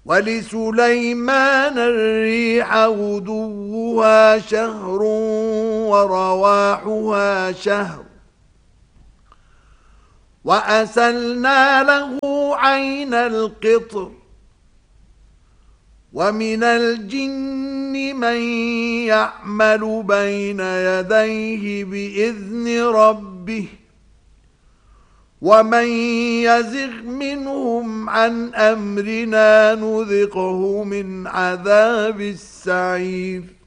ولسليمان الريح غدوها شهر ورواحها شهر وأسلنا له عين القطر ومن الجن من يعمل بين يديه بإذن ربه ومن يزغ منهم عن أمرنا نذقه من عذاب السعير